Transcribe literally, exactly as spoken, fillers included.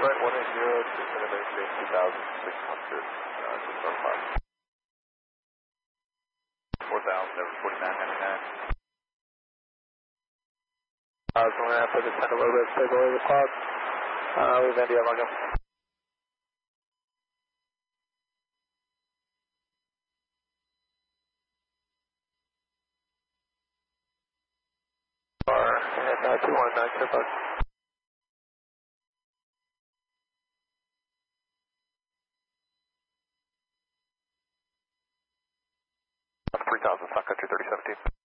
Brent one eight zero, descend to maintain two thousand six hundred, uh, six oh five. four thousand, over forty-nine ninety-nine. Uh, so we're going to have to descend a little bit, stay below the clouds. Uh, we've India, Margo. And uh, two one nine, clear bug. three thousand, Sun Country thirty seventeen.